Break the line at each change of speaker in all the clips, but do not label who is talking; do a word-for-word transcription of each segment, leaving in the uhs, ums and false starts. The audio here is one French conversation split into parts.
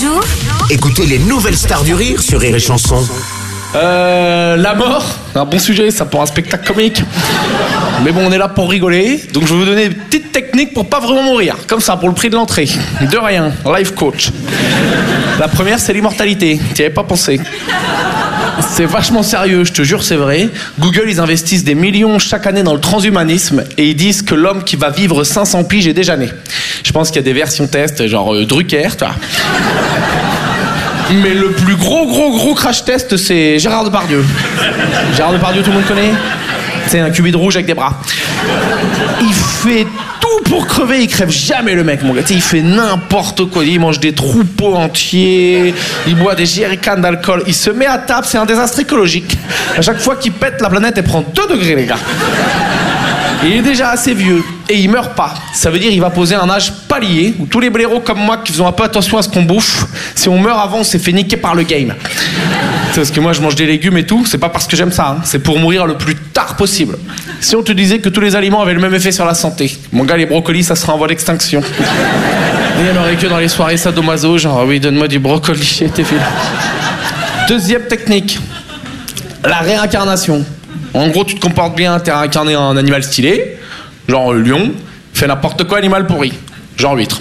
jour.
Écoutez les nouvelles stars du rire sur Rire et Chanson.
Euh, la mort, un bon sujet, ça pour un spectacle comique. Mais bon, on est là pour rigoler, donc je vais vous donner des petites techniques pour pas vraiment mourir. Comme ça, pour le prix de l'entrée. De rien, life coach. La première, c'est l'immortalité. T'y avais pas pensé. C'est vachement sérieux, je te jure, c'est vrai. Google, ils investissent des millions chaque année dans le transhumanisme et ils disent que l'homme qui va vivre cinq cents piges est déjà né. Je pense qu'il y a des versions test, genre euh, Drucker, tu vois. Mais le plus gros, gros, gros crash test, c'est Gérard Depardieu. Gérard Depardieu, tout le monde connaît ? C'est un cubide rouge avec des bras. Il fait tout pour crever, il crève jamais le mec, mon gars. T'sais, il fait n'importe quoi. Il mange des troupeaux entiers, il boit des jerrycans d'alcool, il se met à table, c'est un désastre écologique. À chaque fois qu'il pète, la planète, elle prend deux degrés, les gars. Il est déjà assez vieux et il meurt pas. Ça veut dire qu'il va poser un âge palier où tous les blaireaux comme moi qui faisons un peu attention à ce qu'on bouffe, si on meurt avant, on s'est fait niquer par le game. C'est parce que moi je mange des légumes et tout, c'est pas parce que j'aime ça, hein. C'est pour mourir le plus tard possible. Si on te disait que tous les aliments avaient le même effet sur la santé, mon gars, les brocolis, ça serait en voie d'extinction. Et il y en aurait que dans les soirées sadomaso, genre ah oui, donne-moi du brocoli et tes fils. Deuxième technique, la réincarnation. En gros, tu te comportes bien, t'es réincarné en animal stylé, genre euh, lion, fais n'importe quoi, animal pourri, genre huître.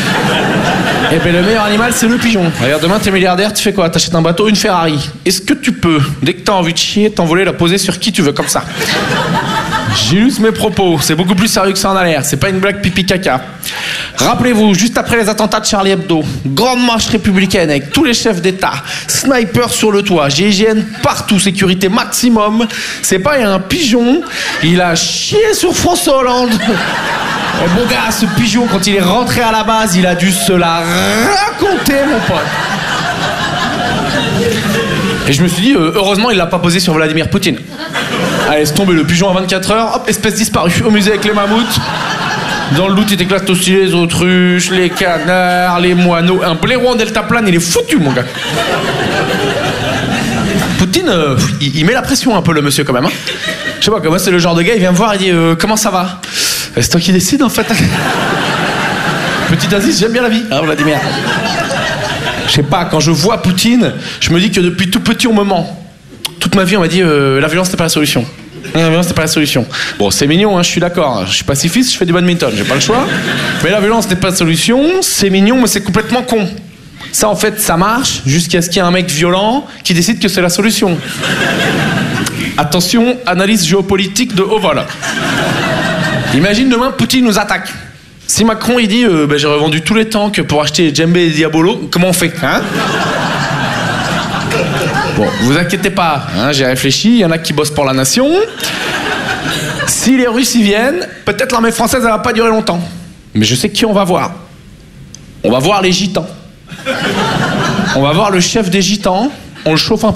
Et bien le meilleur animal, c'est le pigeon. Regarde, demain, t'es milliardaire, tu fais quoi? T'achètes un bateau, une Ferrari. Est-ce que tu peux, dès que t'as envie de chier, t'envoler, la poser sur qui tu veux, comme ça? J'illustre mes propos, c'est beaucoup plus sérieux que ça en a l'air, c'est pas une blague pipi caca. Rappelez-vous, juste après les attentats de Charlie Hebdo, grande marche républicaine avec tous les chefs d'État, sniper sur le toit, G I G N partout, sécurité maximum. C'est pas, il y a un pigeon, il a chié sur François Hollande. Et bon gars, ce pigeon, quand il est rentré à la base, il a dû se la raconter, mon pote. Et je me suis dit, euh, heureusement, il l'a pas posé sur Vladimir Poutine. Allez, laisse tomber le pigeon à vingt-quatre heures, hop, espèce disparue, au musée avec les mammouths. Dans le loot, il éclate aussi les autruches, les canards, les moineaux. Un blaireau en deltaplane, il est foutu, mon gars. Poutine, euh, il, il met la pression un peu, le monsieur, quand même. Hein. Je sais pas, moi, c'est le genre de gars, il vient me voir, il dit euh, comment ça va? C'est toi qui décides, en fait. Petit Aziz, j'aime bien la vie, hein, Vladimir. Je sais pas, quand je vois Poutine, je me dis que depuis tout petit, on me ment. Toute ma vie, on m'a dit euh, la violence, c'est pas la solution. La violence, c'est pas la solution. Bon, c'est mignon, hein, je suis d'accord. Je suis pacifiste, je fais du badminton, j'ai pas le choix. Mais la violence n'est pas la solution, c'est mignon, mais c'est complètement con. Ça, en fait, ça marche jusqu'à ce qu'il y ait un mec violent qui décide que c'est la solution. Attention, analyse géopolitique de haut vol. Imagine demain, Poutine nous attaque. Si Macron, il dit euh, bah, j'ai revendu tous les tanks pour acheter Djembé et Diabolo, comment on fait, hein? Bon, vous inquiétez pas, hein, j'ai réfléchi, il y en a qui bossent pour la nation. Si les Russes y viennent, peut-être l'armée française, elle va pas durer longtemps. Mais je sais qui on va voir. On va voir les gitans. On va voir le chef des gitans, on le chauffe un peu.